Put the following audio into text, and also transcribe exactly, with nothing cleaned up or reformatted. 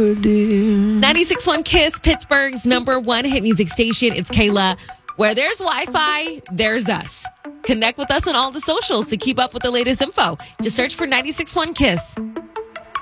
dear. ninety-six point one Kiss, Pittsburgh's number one hit music station. It's Kayla. Where there's Wi-Fi, there's us. Connect with us on all the socials to keep up with the latest info. Just search for ninety-six point one Kiss.